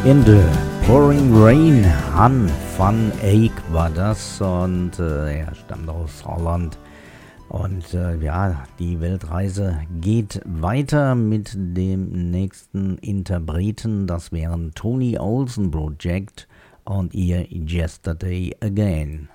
In the Pouring Rain, Han van Eyck war das und er stammt aus Holland. Und ja, die Weltreise geht weiter mit dem nächsten Interpreten. Das wären Tony Olsen Project und ihr Yesterday Again.